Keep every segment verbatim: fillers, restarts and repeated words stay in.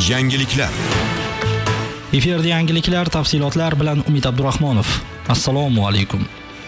Yangiliklar. Efirda yangiliklar, tafsilotlar bilan Umid Abdurahmonov. Assalomu alaykum.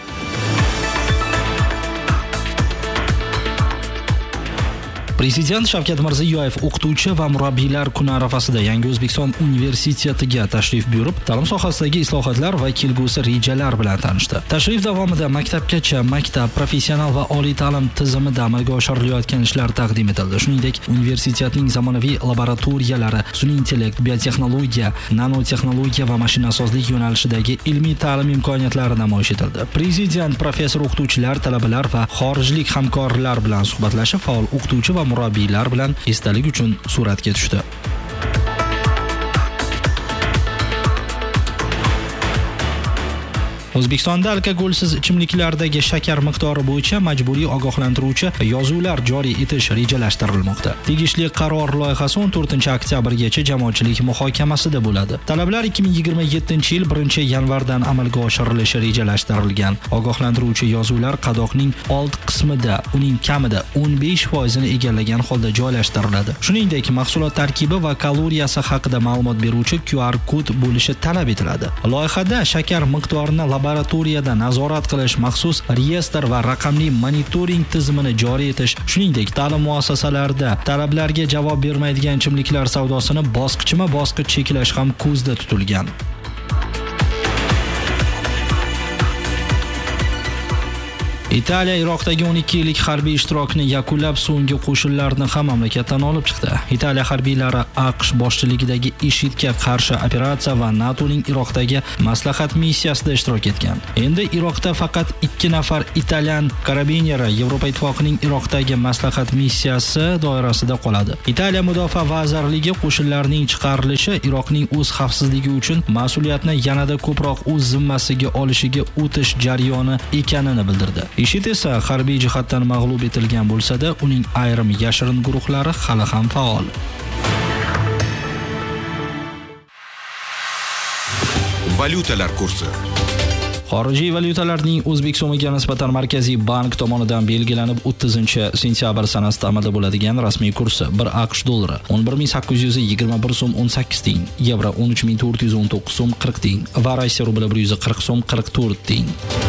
Prezident Shavkat Mirziyoyev o'qituvchi va murabbiylar kuni arafasida Yangi O'zbekiston universitetiga tashrif buyurib, ta'lim sohasidagi islohotlar va kelgusi rejalar bilan tanishdi. Tashrif davomida maktabgacha, maktab, professional va oliy ta'lim tizimida amalga oshirilayotgan ishlar taqdim etildi. Shuningdek, universitetning zamonaviy laboratoriyalari, sun'iy intellekt, biotexnologiya, nanotexnologiya va mashinasozlik yo'nalishidagi ilmiy ta'lim imkoniyatlari namoyish etildi. Prezident professor o'qituvchilar, talabalar va xorijlik hamkorlar bilan suhbatlashib, faol o'qituvchi va murabbiylar bilan esdalik uchun suratga tushdi. O'zbekistonda alkogolsiz ichimliklardagi shakar miqdori bo'yicha majburiy ogohlantiruvchi yozuvlar joriy etish rejalashtirilmoqda. Tegishli qaror loyihasi o'n to'rtinchi oktyabrgacha jamoatchilik muhokamasida bo'ladi. Talablar ikki ming yigirma yettinchi yil birinchi yanvardan amalga oshirilishi rejalashtirilgan. Ogohlantiruvchi yozuvlar qadoqning old qismida uning kamida o'n besh foizini egallagan holda joylashtiriladi. Shuningdek, mahsulot tarkibi va kaloriyasi haqida ma'lumot beruvchi Q R kod bo'lishi talab etiladi. Loyihada shakar miqdorini laboratoriyada nazorat qilish, maxsus reyestr va raqamli monitoring tizimini joriy etish, shuningdek, ta'lim muassasalarida talablarga javob bermaydigan ichimliklar savdosini bosqichma-bosqich cheklash ham ko'zda tutilgan. Italiya Iroqdagi o'n ikki yillik harbiy ishtirokni yakunlab, so'nggi qo'shinlarni ham mamlakatdan olib chiqdi. Italiya harbiylari AQSh boshchiligidagi IShIDga qarshi operatsiya va NATOning Iroqdagi maslahat missiyasida ishtirok etgan. Endi Iroqda faqat ikki nafar italyan karabineri Yevropa Ittifoqining Iroqdagi maslahat missiyasi doirasida qoladi. Italiya Mudofaa vazirligi qo'shinlarning chiqarilishi Iroqning o'z xavfsizligi uchun mas'uliyatni yanada ko'proq o'z zimmasiga olishiga o'tish jarayoni ekanini bildirdi. IShID esa harbiy jihatdan mag'lub etilgan bo'lsa-da, uning ayrim yashirin guruhlari hali ham faol. Valyutalar kursi. Xorijiy valyutalarning O'zbek so'miga nisbatan Markaziy bank tomonidan belgilanib o'ttizinchi sentyabr sanasida amalda bo'ladigan rasmiy kursi: bir AQSh dollari o'n bir ming sakkiz yuz yigirma bir so'm o'n sakkiz tiyin, yevro o'n uch ming to'rt yuz o'n to'qqiz so'm qirq tiyin va Rossiya rubli bir yuz qirq so'm qirq to'rt tiyin.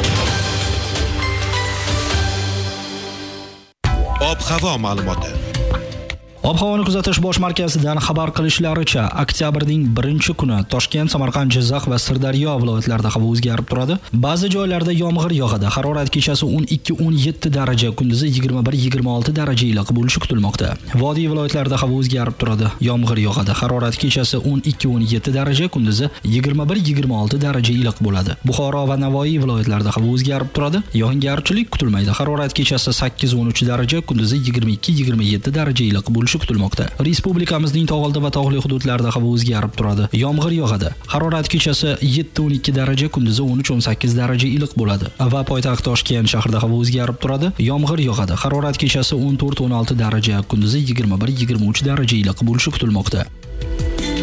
Ob-havo ma'lumoti. Ob-havoni kuzatish bosh markazidan xabar qilishlaricha, oktyabrning birinchi kuni Toshkent, Samarqand, Jizzax va Sirdaryo viloyatlarida havo o'zgarib turadi. Ba'zi joylarda yomg'ir yog'adi. Harorat kechasi o'n ikki o'n yetti daraja, kunduzi yigirma bir yigirma olti daraja iliq bo'lishi kutilmoqda. Vodiy viloyatlarida havo o'zgarib turadi. Yomg'ir yog'adi. Harorat kechasi o'n ikki o'n yetti daraja, kunduzi yigirma bir yigirma olti daraja iliq bo'ladi. Buxoro va Navoiy viloyatlarida havo o'zgarib turadi. Yog'ingarchilik kutilmaydi. Harorat kechasi sakkiz o'n uch daraja, kunduzi yigirma ikki yigirma yetti daraja iliq bo'lishi kutilmoqda. Respublikamizning tog'oldi va tog'li hududlarida havo o'zgarib turadi. Yomg'ir yog'adi. Harorat kechasi yetti o'n ikki daraja, kunduzi o'n uch o'n sakkiz daraja iliq bo'ladi. Va poytaxt Toshkent shahrida havo o'zgarib turadi. Yomg'ir yog'adi. Harorat kechasi o'n to'rt o'n olti daraja, kunduzi yigirma bir yigirma uch daraja iliq bo'lishi kutilmoqda.